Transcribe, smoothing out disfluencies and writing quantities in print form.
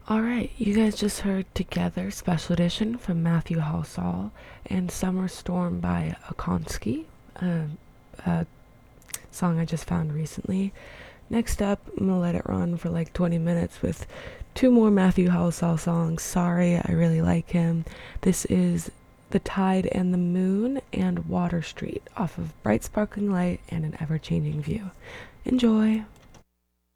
Alright, you guys just heard Together Special Edition from Matthew Halsall and Summer Storm by Akonsky, a song I just found recently. Next up, I'm gonna let it run for like 20 minutes with two more Matthew Halsall songs. Sorry, I really like him. This is The Tide and the Moon and Water Street off of Bright Sparkling Light and An Ever Changing View. Enjoy!